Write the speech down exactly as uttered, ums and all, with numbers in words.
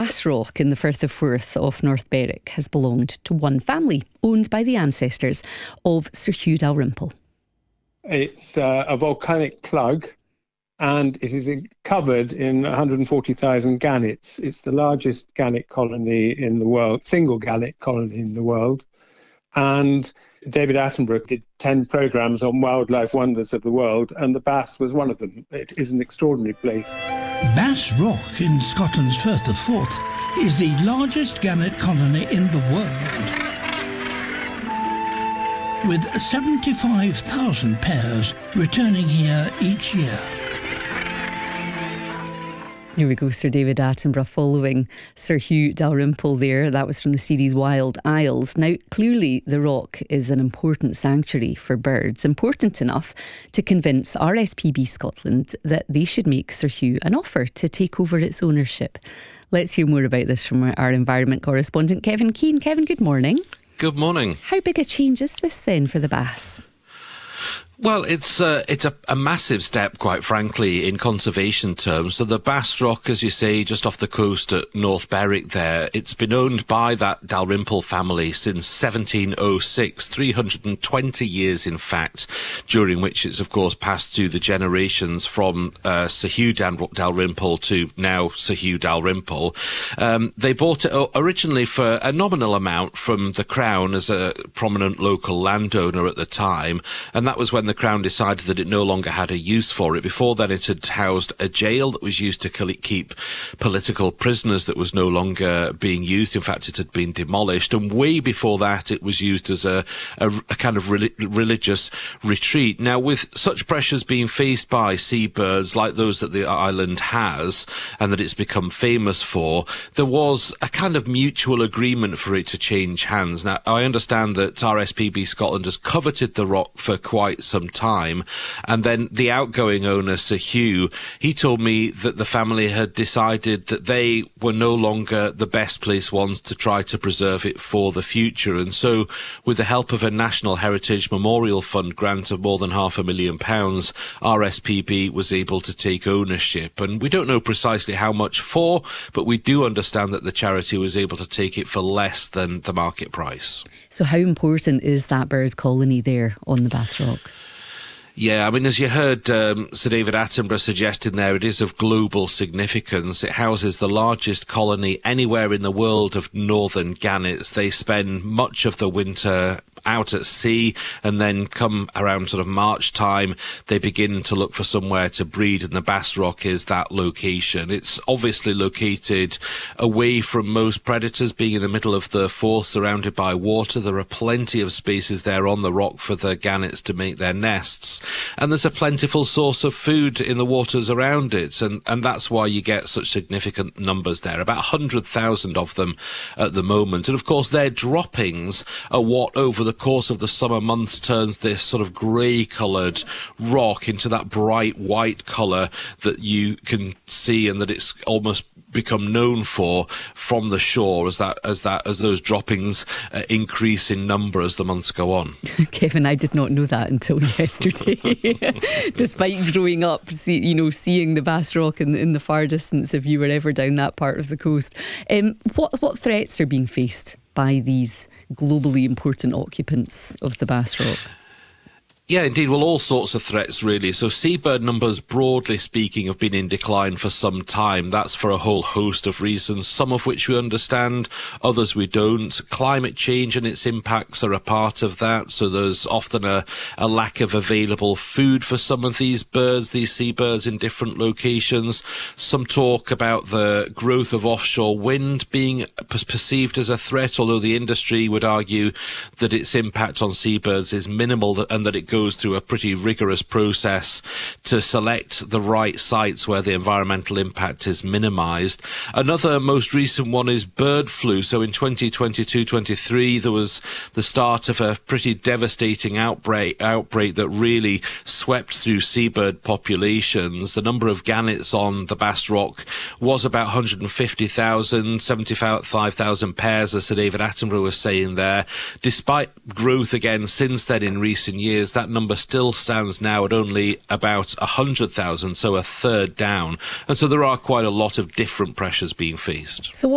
Bass Rock in the Firth of Forth off North Berwick has belonged to one family, owned by the ancestors of Sir Hugh Dalrymple. It's uh, a volcanic plug, and it is covered in one hundred forty thousand gannets. It's the largest gannet colony in the world, single gannet colony in the world. And David Attenborough did ten programmes on wildlife wonders of the world, and the Bass was one of them. It is an extraordinary place. Bass Rock in Scotland's Firth of Forth is the largest gannet colony in the world, with seventy-five thousand pairs returning here each year. Here we go, Sir David Attenborough following Sir Hugh Dalrymple there. That was from the series Wild Isles. Now, clearly the Rock is an important sanctuary for birds, important enough to convince R S P B Scotland that they should make Sir Hugh an offer to take over its ownership. Let's hear more about this from our environment correspondent, Kevin Keane. Kevin, good morning. Good morning. How big a change is this then for the Bass? Well, it's uh, it's a, a massive step, quite frankly, in conservation terms. So the Bass Rock, as you say, just off the coast at North Berwick there, it's been owned by that Dalrymple family since seventeen oh six, three hundred twenty years, in fact, during which it's, of course, passed through the generations from uh, Sir Hugh Dal- Dalrymple to now Sir Hugh Dalrymple. Um, they bought it originally for a nominal amount from the Crown as a prominent local landowner at the time, and that was when the Crown decided that it no longer had a use for it. Before then, it had housed a jail that was used to keep political prisoners that was no longer being used. In fact, it had been demolished. And way before that, it was used as a, a, a kind of re- religious retreat. Now, with such pressures being faced by seabirds like those that the island has and that it's become famous for, there was a kind of mutual agreement for it to change hands. Now, I understand that R S P B Scotland has coveted the Rock for quite some time, and then the outgoing owner, Sir Hugh, he told me that the family had decided that they were no longer the best placed ones to try to preserve it for the future, and so with the help of a National Heritage Memorial Fund grant of more than half a million pounds, R S P B was able to take ownership, and we don't know precisely how much for, but we do understand that the charity was able to take it for less than the market price. So how important is that bird colony there on the Bass Rock? Yeah, I mean, as you heard um, Sir David Attenborough suggesting there, it is of global significance. It houses the largest colony anywhere in the world of northern gannets. They spend much of the winter out at sea, and then come around sort of March time, they begin to look for somewhere to breed, and the Bass Rock is that location. It's obviously located away from most predators, being in the middle of the Forth, surrounded by water. There are plenty of spaces there on the rock for the gannets to make their nests, and there's a plentiful source of food in the waters around it, and, and that's why you get such significant numbers there, about one hundred thousand of them at the moment. And of course their droppings are what over the course of the summer months turns this sort of grey coloured rock into that bright white colour that you can see and that it's almost become known for from the shore as that as that as those droppings uh, increase in number as the months go on. Kevin, I did not know that until yesterday. Despite growing up, see, you know, seeing the Bass Rock in, in the far distance, if you were ever down that part of the coast, um, what what threats are being faced by these globally important occupants of the Bass Rock? Yeah, indeed. Well, all sorts of threats, really. So seabird numbers, broadly speaking, have been in decline for some time. That's for a whole host of reasons, some of which we understand, others we don't. Climate change and its impacts are a part of that. So there's often a, a lack of available food for some of these birds, these seabirds in different locations. Some talk about the growth of offshore wind being per- perceived as a threat, although the industry would argue that its impact on seabirds is minimal and that it goes goes through a pretty rigorous process to select the right sites where the environmental impact is minimised. Another most recent one is bird flu. So in twenty twenty-two twenty-three, there was the start of a pretty devastating outbreak, outbreak that really swept through seabird populations. The number of gannets on the Bass Rock was about one hundred fifty thousand, seventy-five thousand pairs, as Sir David Attenborough was saying there. Despite growth again since then in recent years, that number still stands now at only about one hundred thousand, so a third down. And so there are quite a lot of different pressures being faced. So what